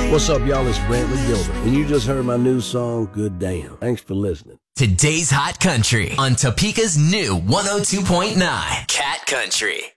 What's up, y'all? It's Brantley Gilbert, and you just heard my new song, Good Damn. Thanks for listening. Today's Hot Country on Topeka's new 102.9 Cat Country.